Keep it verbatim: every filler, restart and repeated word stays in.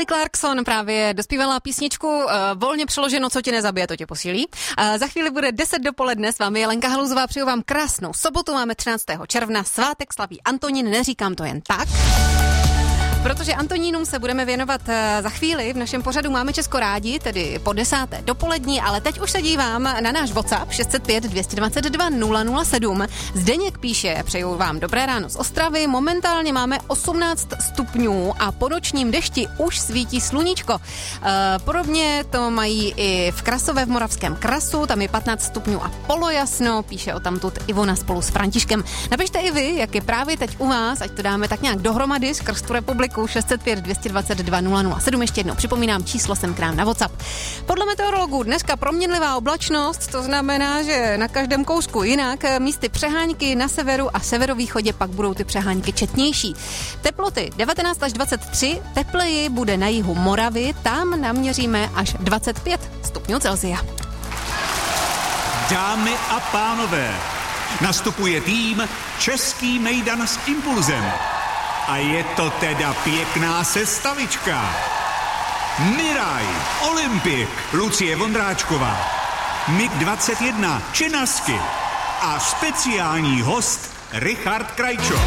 Kelly Clarkson právě dospívala písničku uh, volně přeloženo, co tě nezabije, to tě posílí. Uh, za chvíli bude deset dopoledne, s vámi je Lenka Haluzová, přeju vám krásnou sobotu, máme třináctého června, svátek slaví Antonín, neříkám to jen tak. Protože Antonínům se budeme věnovat za chvíli. V našem pořadu Máme Česko rádi, tedy po desáté dopolední, ale teď už se dívám na náš WhatsApp šest set pět dvě dvacet dva nula nula sedm. Zdeněk píše, přeju vám dobré ráno z Ostravy. Momentálně máme osmnáct stupňů a po nočním dešti už svítí sluníčko. E, podobně to mají i v Krasové v Moravském Krasu, tam je patnáct stupňů a polojasno, píše o tamtud Ivona spolu s Františkem. Napište i vy, jak je právě teď u vás, ať to dáme tak nějak dohromady skrz tu republiku. šest set pět dvě dvacet dva nula nula sedm, ještě jednou připomínám, číslo sem k nám na WhatsApp. Podle meteorologů dneska proměnlivá oblačnost, to znamená, že na každém kousku jinak, místy přehánky na severu a severovýchodě pak budou ty přehánky četnější. Teploty devatenáct až dvacet tři, tepleji bude na jihu Moravy, tam naměříme až dvacet pět stupňů Celsia. Dámy a pánové, nastupuje tým Český mejdan s impulzem. A je to teda pěkná sestavička. Miraj, Olympik, Lucie Vondráčková, Mig dvacet jedna, Čenasky a speciální host Richard Krajčo.